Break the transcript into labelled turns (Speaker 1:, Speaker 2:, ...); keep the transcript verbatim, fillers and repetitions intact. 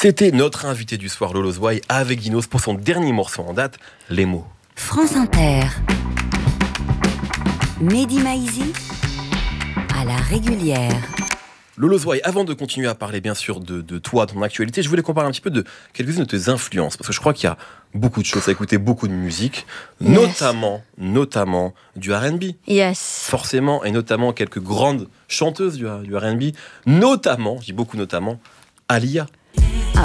Speaker 1: C'était notre invité du soir, Lolo Zouaï, avec Dinos pour son dernier morceau en date, Les mots.
Speaker 2: France Inter. Mehdi Maizi à la régulière.
Speaker 1: Lolo Zouaï, avant de continuer à parler bien sûr de, de toi, de ton actualité, je voulais qu'on parle un petit peu de quelques-unes de tes influences, parce que je crois qu'il y a beaucoup de choses à écouter, beaucoup de musique,
Speaker 3: Yes.
Speaker 1: notamment, notamment du R and B.
Speaker 3: Yes.
Speaker 1: Forcément, et notamment quelques grandes chanteuses du, du R and B, notamment, je dis beaucoup notamment, Aaliyah.